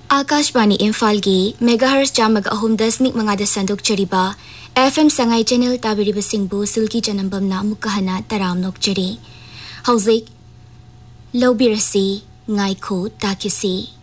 Akashvani इम्फालगी megahertz चामग अहुम दसनिक मंगादा संदुक चरिबा FM Sangai channel ताबिरिबा सिंगबु सुल्की जनंबमना मुकहना तराम नोकचरी हौजिक लौबिरसी ngaiko takisi